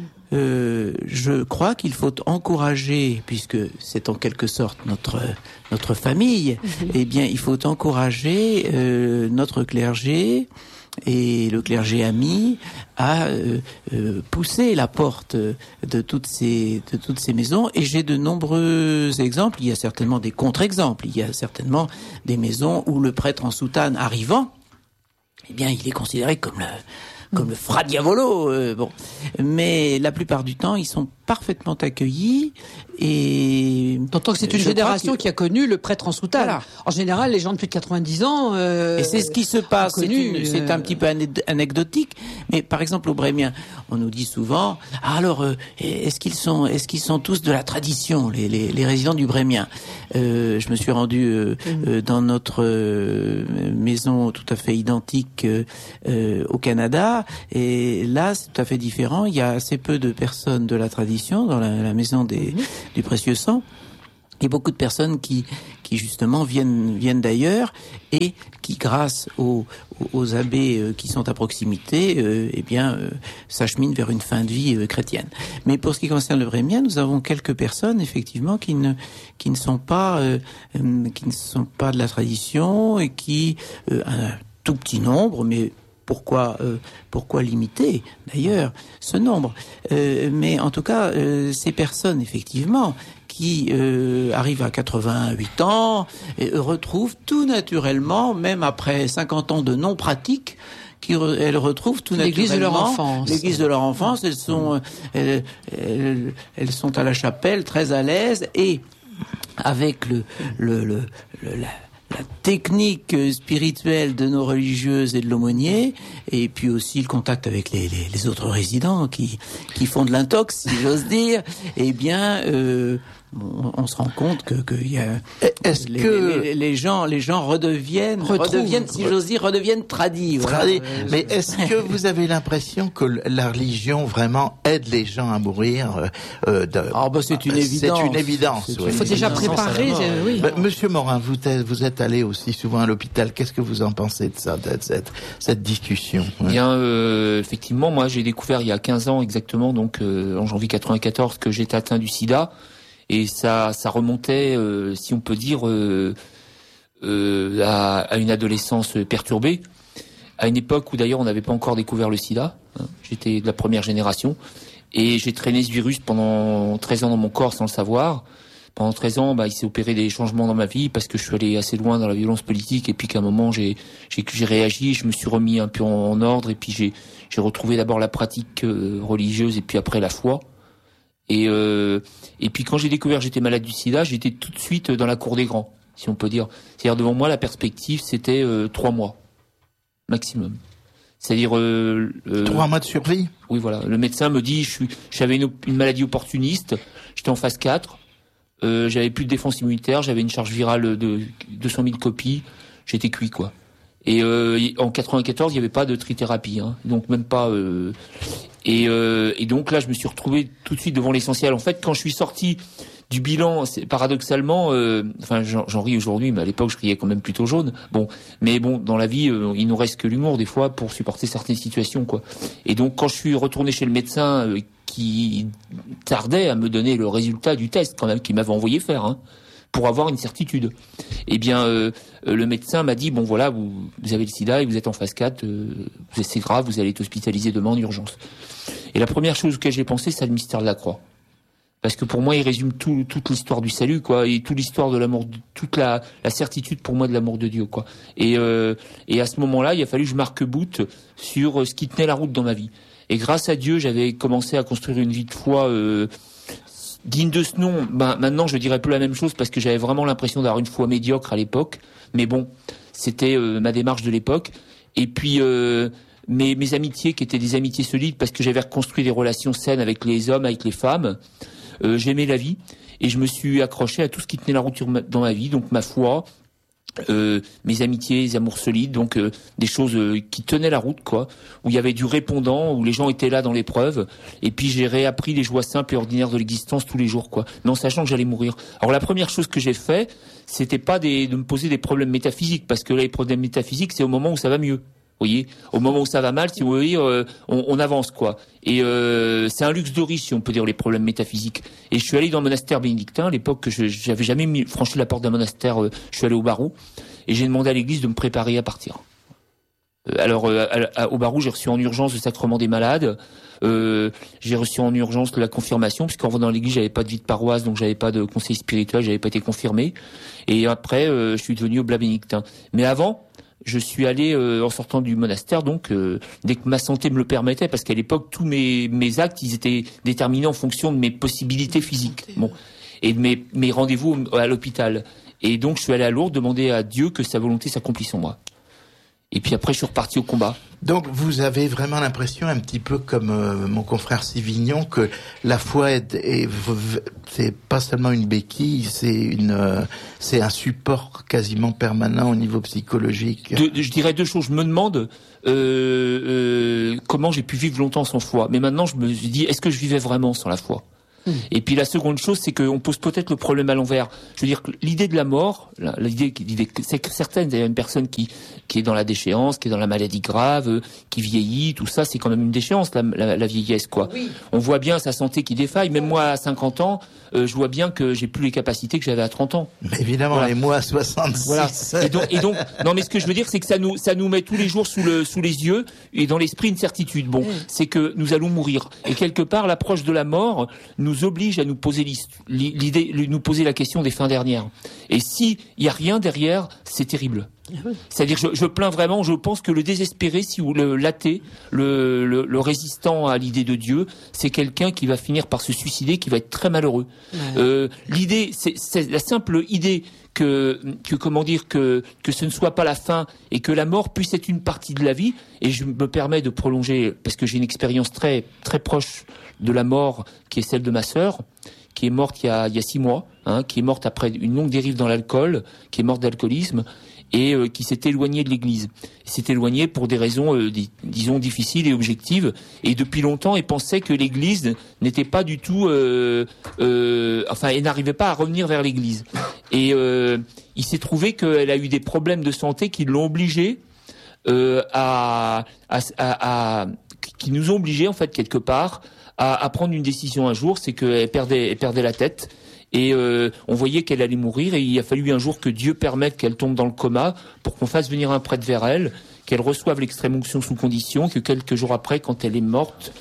je crois qu'il faut encourager, puisque c'est en quelque sorte notre famille, eh bien, il faut encourager notre clergé et le clergé ami à pousser la porte de toutes ces maisons. Et j'ai de nombreux exemples. Il y a certainement des contre-exemples. Il y a certainement des maisons où le prêtre en soutane arrivant, eh bien, il est considéré comme le fra diavolo. Bon, mais la plupart du temps, ils sont parfaitement accueillis et d'autant que c'est une génération qui a connu le prêtre en soutane. Voilà. En général, les gens de plus de 90 ans. Et c'est ce qui se passe. C'est un petit peu anecdotique, mais par exemple au Brémien, on nous dit souvent alors est-ce qu'ils sont tous de la tradition, les résidents du Brémien. Je me suis rendu dans notre maison tout à fait identique au Canada, et là c'est tout à fait différent. Il y a assez peu de personnes de la tradition dans la maison du précieux sang, et beaucoup de personnes qui justement viennent d'ailleurs et qui, grâce aux abbés qui sont à proximité, s'acheminent vers une fin de vie chrétienne. Mais pour ce qui concerne le Brémien, nous avons quelques personnes effectivement qui ne sont pas de la tradition, et qui un tout petit nombre, mais pourquoi limiter d'ailleurs ce nombre, mais en tout cas ces personnes effectivement qui arrivent à 88 ans retrouvent tout naturellement, même après 50 ans de non-pratique, elles retrouvent tout naturellement l'église de leur enfance. L'église de leur enfance, elles sont à la chapelle très à l'aise, et avec la technique spirituelle de nos religieuses et de l'aumônier, et puis aussi le contact avec les autres résidents qui font de l'intox, si j'ose dire, eh bien on se rend compte que y a les gens redeviennent, si j'ose dire, redeviennent tradis. Voilà. Mais est-ce que vous avez l'impression que la religion vraiment aide les gens à mourir c'est une évidence. C'est une évidence. Il faut déjà préparer. Oui. Monsieur Morin, vous êtes allé aussi souvent à l'hôpital. Qu'est-ce que vous en pensez de ça, de cette discussion? Bien, effectivement, moi j'ai découvert il y a 15 ans exactement, donc en janvier 94, que j'étais atteint du sida. Et ça remontait, si on peut dire, à une adolescence perturbée, à une époque où d'ailleurs on n'avait pas encore découvert le sida. J'étais de la première génération, et j'ai traîné ce virus pendant 13 ans dans mon corps sans le savoir. Pendant 13 ans, il s'est opéré des changements dans ma vie parce que je suis allé assez loin dans la violence politique, et puis qu'à un moment j'ai réagi, je me suis remis un peu en ordre, et puis j'ai retrouvé d'abord la pratique religieuse, et puis après la foi. Et puis quand j'ai découvert que j'étais malade du sida, j'étais tout de suite dans la cour des grands, si on peut dire. C'est-à-dire devant moi, la perspective, c'était 3 mois maximum. C'est-à-dire 3 mois de survie. Oui, voilà. Le médecin me dit, j'avais une maladie opportuniste, j'étais en phase 4, j'avais plus de défense immunitaire, j'avais une charge virale de 200 000 copies, j'étais cuit, quoi. Et en 94, il n'y avait pas de trithérapie, donc même pas. Et donc là, je me suis retrouvé tout de suite devant l'essentiel. En fait, quand je suis sorti du bilan, paradoxalement, j'en ris aujourd'hui, mais à l'époque, je riais quand même plutôt jaune. Mais dans la vie, il nous reste que l'humour des fois pour supporter certaines situations, quoi. Et donc, quand je suis retourné chez le médecin, qui tardait à me donner le résultat du test, quand même, qu'il m'avait envoyé faire, pour avoir une certitude. Eh bien, le médecin m'a dit, vous avez le sida et vous êtes en phase 4, c'est grave, vous allez être hospitalisé demain en urgence. Et la première chose que j'ai pensé, c'est le mystère de la croix. Parce que pour moi, il résume toute l'histoire du salut, quoi, et toute l'histoire de l'amour, toute la certitude pour moi de l'amour de Dieu, quoi. Et à ce moment-là, il a fallu que je marque bout sur ce qui tenait la route dans ma vie. Et grâce à Dieu, j'avais commencé à construire une vie de foi, digne de ce nom. Maintenant, je dirais plus la même chose parce que j'avais vraiment l'impression d'avoir une foi médiocre à l'époque. Mais c'était ma démarche de l'époque. Et puis mes amitiés qui étaient des amitiés solides parce que j'avais reconstruit des relations saines avec les hommes, avec les femmes. J'aimais la vie et je me suis accroché à tout ce qui tenait la route dans ma vie. Donc ma foi, mes amitiés, les amours solides, donc des choses qui tenaient la route, quoi, où il y avait du répondant, où les gens étaient là dans l'épreuve, et puis j'ai réappris les joies simples et ordinaires de l'existence tous les jours, quoi, mais en sachant que j'allais mourir. Alors la première chose que j'ai fait, c'était pas de me poser des problèmes métaphysiques, parce que là, les problèmes métaphysiques, c'est au moment où ça va mieux. Vous voyez, au moment où ça va mal, si vous voyez, on avance, quoi. Et c'est un luxe de riche, si on peut dire, les problèmes métaphysiques. Et je suis allé dans le monastère bénédictin, à l'époque que j'avais jamais franchi la porte d'un monastère. Je suis allé au Barou et j'ai demandé à l'église de me préparer à partir. Alors au Barou, j'ai reçu en urgence le sacrement des malades. J'ai reçu en urgence la confirmation, puisqu'en venant dans l'église, j'avais pas de vie de paroisse, donc j'avais pas de conseil spirituel, j'avais pas été confirmé. Et après, je suis devenu oblat bénédictin. Mais avant je suis allé en sortant du monastère, donc dès que ma santé me le permettait, parce qu'à l'époque tous mes actes ils étaient déterminés en fonction de mes possibilités physiques, bon, et de mes rendez-vous à l'hôpital. Et donc je suis allé à Lourdes demander à Dieu que sa volonté s'accomplisse en moi. Et puis après je suis reparti au combat. Donc vous avez vraiment l'impression, un petit peu comme mon confrère Sivignon, que la foi c'est pas seulement une béquille, c'est un support quasiment permanent au niveau psychologique. Je dirais deux choses. Je me demande comment j'ai pu vivre longtemps sans foi. Mais maintenant je me dis, est-ce que je vivais vraiment sans la foi ? Et puis la seconde chose, c'est qu'on pose peut-être le problème à l'envers. Je veux dire que l'idée de la mort, l'idée c'est que certaines, il y a une personne qui est dans la déchéance, qui est dans la maladie grave, qui vieillit, tout ça, c'est quand même une déchéance, la vieillesse, quoi. Oui. On voit bien sa santé qui défaille. Même moi, à 50 ans, je vois bien que j'ai plus les capacités que j'avais à 30 ans. Mais évidemment, voilà. Et moi à 66. Voilà. Et donc, non, mais ce que je veux dire, c'est que ça nous met tous les jours sous les yeux et dans l'esprit une certitude. Bon, c'est que nous allons mourir. Et quelque part, l'approche de la mort nous oblige à nous poser nous poser la question des fins dernières. Et si il y a rien derrière, c'est terrible. C'est-à-dire, je plains vraiment. Je pense que le désespéré, l'athée, le résistant à l'idée de Dieu, c'est quelqu'un qui va finir par se suicider, qui va être très malheureux. Ouais. L'idée, c'est la simple idée que comment dire que ce ne soit pas la fin et que la mort puisse être une partie de la vie. Et je me permets de prolonger parce que j'ai une expérience très très proche de la mort, qui est celle de ma sœur, qui est morte il y a 6 mois, qui est morte après une longue dérive dans l'alcool, qui est morte d'alcoolisme. Et qui s'est éloigné de l'Église. Il s'est éloigné pour des raisons, disons, difficiles et objectives. Et depuis longtemps, il pensait que l'Église n'était pas du tout... elle n'arrivait pas à revenir vers l'Église. Et il s'est trouvé qu'elle a eu des problèmes de santé qui l'ont obligée qui nous ont obligés, en fait, quelque part, à prendre une décision un jour, c'est qu'elle perdait la tête. Et on voyait qu'elle allait mourir et il a fallu un jour que Dieu permette qu'elle tombe dans le coma pour qu'on fasse venir un prêtre vers elle, qu'elle reçoive l'extrême onction sous condition, que quelques jours après, quand elle est morte,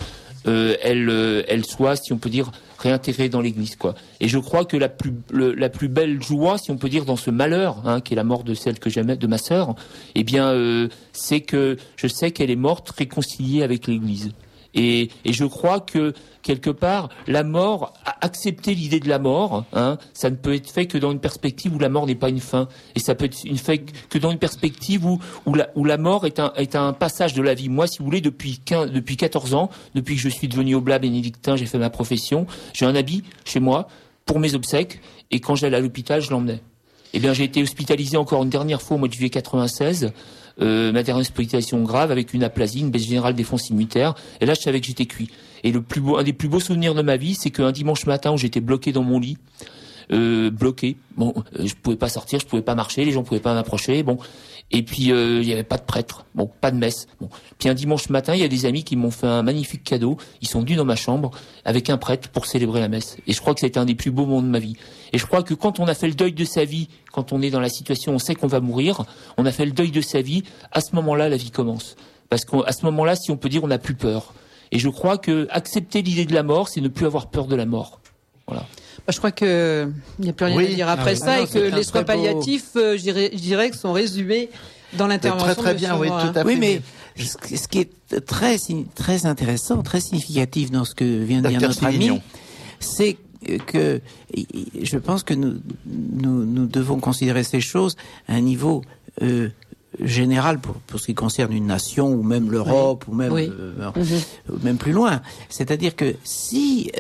elle soit, si on peut dire, réintégrée dans l'Église, quoi. Et je crois que la plus belle joie, si on peut dire, dans ce malheur, qui est la mort de celle que j'aimais, de ma sœur, eh bien, c'est que je sais qu'elle est morte réconciliée avec l'Église. Et je crois que quelque part, la mort, accepter l'idée de la mort, ça ne peut être fait que dans une perspective où la mort n'est pas une fin, et ça peut être fait que dans une perspective où la mort est un passage de la vie. Moi, si vous voulez, depuis 14 ans, depuis que je suis devenu oblat bénédictin, j'ai fait ma profession, j'ai un habit chez moi pour mes obsèques, et quand j'allais à l'hôpital, je l'emmenais. Eh bien, j'ai été hospitalisé encore une dernière fois au mois de juillet 96. Ma dernière hospitalisation grave avec une aplasie, une baisse générale des fonds immunitaires. Et là, je savais que j'étais cuit. Et un des plus beaux souvenirs de ma vie, c'est qu'un dimanche matin où j'étais bloqué dans mon lit, bloqué. Bon, je pouvais pas sortir, je pouvais pas marcher, les gens pouvaient pas m'approcher. Bon, et puis il y avait pas de prêtre, bon, pas de messe. Bon, puis un dimanche matin, il y a des amis qui m'ont fait un magnifique cadeau. Ils sont venus dans ma chambre avec un prêtre pour célébrer la messe. Et je crois que c'était un des plus beaux moments de ma vie. Et je crois que quand on a fait le deuil de sa vie, quand on est dans la situation, on sait qu'on va mourir, on a fait le deuil de sa vie. À ce moment-là, la vie commence. Parce qu'à ce moment-là, si on peut dire, on n'a plus peur. Et je crois que accepter l'idée de la mort, c'est ne plus avoir peur de la mort. Voilà. Je crois que il n'y a plus rien à dire après ça, et que les soins palliatifs, je dirais, que sont résumés dans l'intervention. Très bien, oui, tout à fait. Oui, mais ce qui est très intéressant, très significatif dans ce que vient de dire notre ami, c'est que je pense que nous devons considérer ces choses à un niveau général pour ce qui concerne une nation ou même l'Europe, ou même même plus loin. C'est-à-dire que si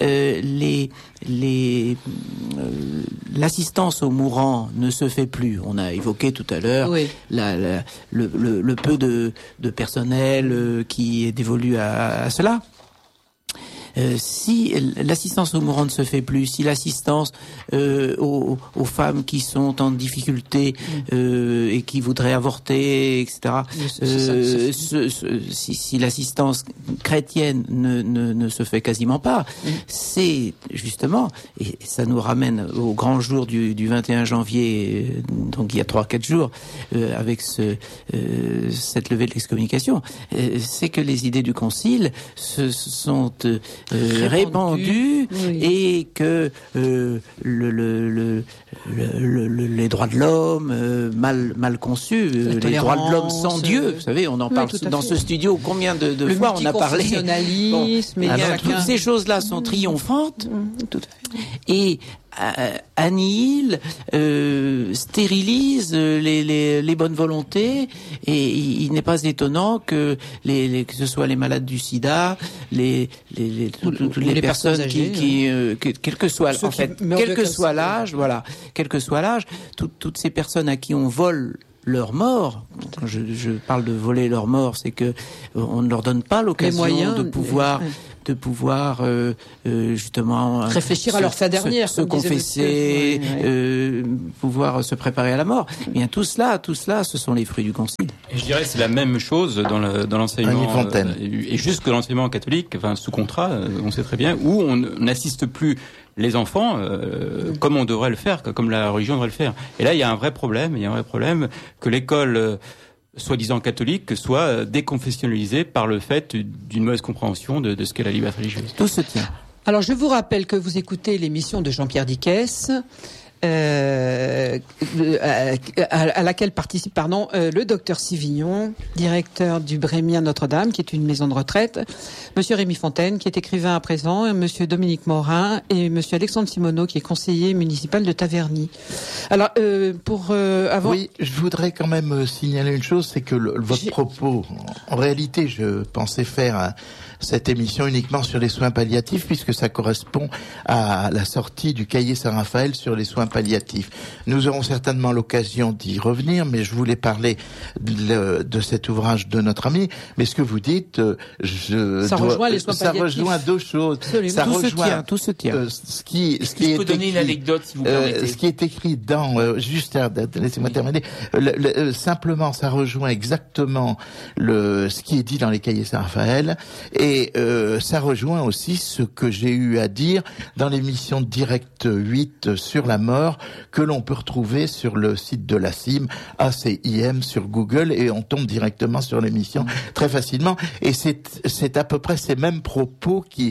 l'assistance aux mourants ne se fait plus, on a évoqué tout à l'heure le peu de personnel qui est dévolu à cela. Si l'assistance aux mourants ne se fait plus, si l'assistance aux femmes qui sont en difficulté et qui voudraient avorter, etc., si l'assistance chrétienne ne se fait quasiment pas, c'est justement, et ça nous ramène au grand jour du 21 janvier, donc il y a 3-4 jours, avec cette levée de l'excommunication, c'est que les idées du Concile se sont répandu, oui. et que les droits de l'homme mal conçus, les droits de l'homme sans Dieu, vous savez, on en parle dans ce studio, combien de fois on a parlé. Le multiconfessionnalisme, toutes ces choses-là sont triomphantes, tout à fait. et annihile, stérilise les bonnes volontés, et il n'est pas étonnant que que ce soit les malades du sida, les personnes âgées, quel que soit l'âge, voilà, quel que soit l'âge, toutes ces personnes à qui on vole leur mort. Quand je parle de voler leur mort, c'est que on ne leur donne pas l'occasion de pouvoir justement réfléchir à leur fin dernière, se confesser, pouvoir se préparer à la mort. Eh bien tout cela, ce sont les fruits du concile. Et je dirais que c'est la même chose dans l'enseignement et jusque l'enseignement catholique, enfin sous contrat, on sait très bien, où on n'assiste plus les enfants comme on devrait le faire, comme la religion devrait le faire. Et là, il y a un vrai problème. Que l'école soi-disant catholique soit déconfessionnalisée par le fait d'une mauvaise compréhension de ce qu'est la liberté religieuse. Tout se tient. Alors, je vous rappelle que vous écoutez l'émission de Jean-Pierre Dickès, à laquelle participe le docteur Sivignon, directeur du Brémien Notre-Dame, qui est une maison de retraite, monsieur Rémi Fontaine, qui est écrivain à présent, et monsieur Dominique Morin, et monsieur Alexandre Simoneau, qui est conseiller municipal de Taverny. Alors, avant... Oui, je voudrais quand même signaler une chose, c'est que votre propos, en réalité, je pensais faire cette émission uniquement sur les soins palliatifs, puisque ça correspond à la sortie du cahier Saint-Raphaël sur les soins palliatifs. Nous aurons certainement l'occasion d'y revenir, mais je voulais parler de cet ouvrage de notre ami. Mais ce que vous dites, rejoint les soins palliatifs. Ça rejoint deux choses. Ça rejoint tout se tient. Ce qui je peux donner une anecdote, si vous permettez. Ce qui est écrit dans, laissez-moi terminer. Simplement, ça rejoint exactement ce qui est dit dans les cahiers Saint-Raphaël, et ça rejoint aussi ce que j'ai eu à dire dans l'émission Direct 8 sur la mort, que l'on peut retrouver sur le site de la CIM, ACIM, sur Google, et on tombe directement sur l'émission très facilement. Et c'est à peu près ces mêmes propos qui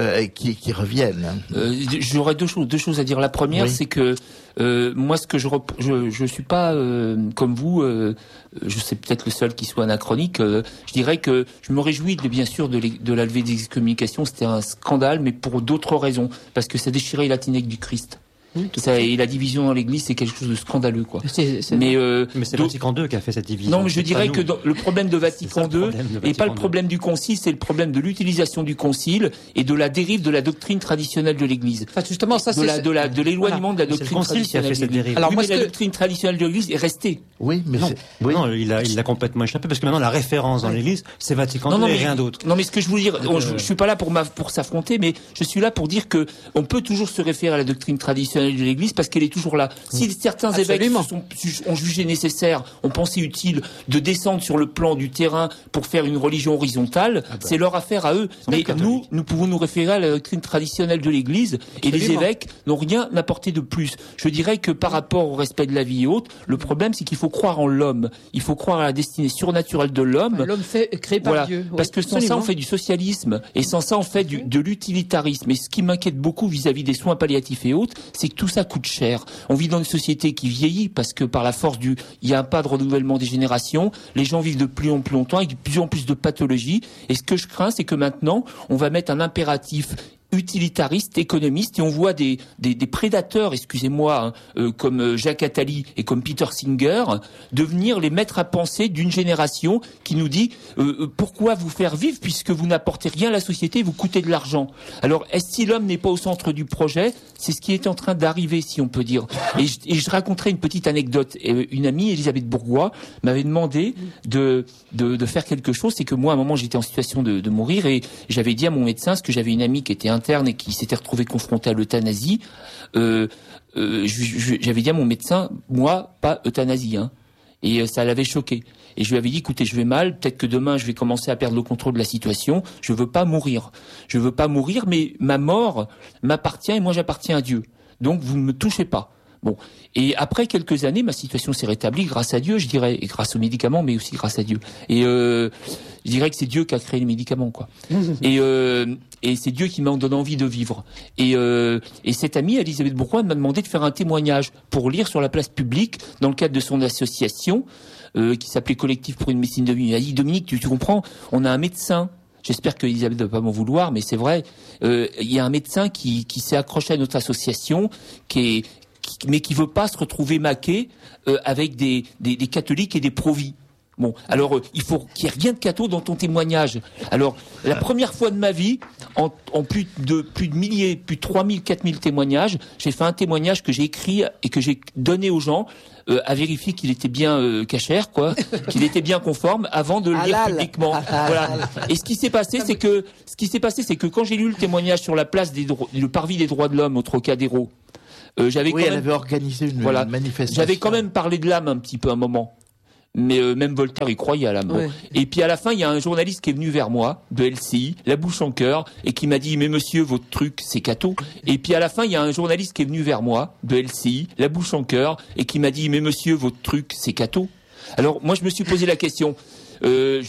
reviennent. J'aurais deux choses à dire. La première, c'est que moi, ce que je suis pas comme vous, je sais peut-être le seul qui soit anachronique. Je dirais que je me réjouis bien sûr de la levée des excommunications. C'était un scandale, mais pour d'autres raisons, parce que ça déchirait la Tinec du Christ. Et la division dans l'Église, c'est quelque chose de scandaleux, quoi. Mais c'est Vatican II qui a fait cette division. Non, mais je dirais que le problème de Vatican II n'est pas le problème du Concile, c'est le problème de l'utilisation du Concile et de la dérive de la doctrine traditionnelle de l'Église. Enfin, justement, ça de l'éloignement de la doctrine traditionnelle de l'Église. Alors, la doctrine traditionnelle de l'Église est restée. Oui, mais non, il a complètement échappé, parce que maintenant la référence dans l'Église, c'est Vatican II et rien d'autre. Non, mais ce que je veux dire, je suis pas là pour s'affronter, mais je suis là pour dire que on peut toujours se référer à la doctrine traditionnelle de l'Église parce qu'elle est toujours là. Si certains évêques ont jugé nécessaire, ont pensé utile de descendre sur le plan du terrain pour faire une religion horizontale, c'est leur affaire à eux. Mais nous pouvons nous référer à la doctrine traditionnelle de l'Église, et les évêques n'ont rien apporté de plus. Je dirais que par rapport au respect de la vie et autres, le problème c'est qu'il faut croire en l'homme. Il faut croire à la destinée surnaturelle de l'homme. L'homme créé par Dieu. Parce que sans ça on fait du socialisme, et sans ça on fait de l'utilitarisme. Et ce qui m'inquiète beaucoup vis-à-vis des soins palliatifs et autres, c'est que tout ça coûte cher. On vit dans une société qui vieillit parce que par la force il y a un pas de renouvellement des générations. Les gens vivent de plus en plus longtemps avec de plus en plus de pathologies. Et ce que je crains, c'est que maintenant, on va mettre un impératif utilitariste, économiste, et on voit des prédateurs, excusez-moi, comme Jacques Attali et comme Peter Singer, devenir les maîtres à penser d'une génération qui nous dit pourquoi vous faire vivre puisque vous n'apportez rien à la société, vous coûtez de l'argent. Alors, si l'homme n'est pas au centre du projet, c'est ce qui est en train d'arriver, si on peut dire. Et je raconterai une petite anecdote. Une amie, Elisabeth Bourgois, m'avait demandé de faire quelque chose. C'est que moi, à un moment, j'étais en situation de mourir, et j'avais dit à mon médecin, parce que j'avais une amie qui était interne et qui s'était retrouvée confrontée à l'euthanasie, j'avais dit à mon médecin, moi, pas euthanasie, hein. Et ça l'avait choqué. Et je lui avais dit, écoutez, je vais mal, peut-être que demain je vais commencer à perdre le contrôle de la situation, je veux pas mourir. Je veux pas mourir, mais ma mort m'appartient et moi j'appartiens à Dieu. Donc vous ne me touchez pas. Bon. Et après quelques années, ma situation s'est rétablie grâce à Dieu, je dirais, et grâce aux médicaments, mais aussi grâce à Dieu. Et je dirais que c'est Dieu qui a créé les médicaments, quoi. Et c'est Dieu qui m'a donné envie de vivre. Et cette amie, Elisabeth Bourgoin, m'a demandé de faire un témoignage pour lire sur la place publique dans le cadre de son association qui s'appelait Collectif pour une médecine de vie. Elle a dit, Dominique, tu comprends, on a un médecin. J'espère que Elisabeth ne va pas m'en vouloir, mais c'est vrai. Il y a un médecin qui s'est accroché à notre association, mais qui veut pas se retrouver maqué avec des catholiques et des pro-vie. Bon, alors il faut qu'il n'y ait rien de catho dans ton témoignage. Alors, la première fois de ma vie, en plus de milliers, plus de 3000, 4000 témoignages, j'ai fait un témoignage que j'ai écrit et que j'ai donné aux gens à vérifier qu'il était bien cachère, quoi, qu'il était bien conforme avant de le lire publiquement. Voilà. Et ce qui s'est passé, c'est que quand j'ai lu le témoignage sur la place le parvis des droits de l'homme au Trocadéro, elle avait organisé une manifestation. J'avais quand même parlé de l'âme un petit peu un moment. Mais même Voltaire y croyait à l'âme. Ouais. Et puis à la fin, il y a un journaliste qui est venu vers moi, de LCI, la bouche en cœur, et qui m'a dit, mais monsieur, votre truc, c'est catho. Et puis à la fin, il y a un journaliste qui est venu vers moi, de LCI, la bouche en cœur, et qui m'a dit, mais monsieur, votre truc, c'est catho. Alors moi, je me suis posé la question.